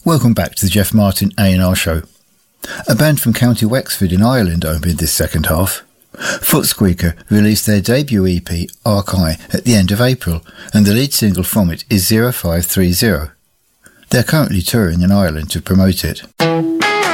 Welcome back to the Jeff Martin A&R show. A band from County Wexford in Ireland opened this second half. Footsqueaker released their debut EP, Archai, at the end of April, and the lead single from it is 0530. They're currently touring in Ireland to promote it.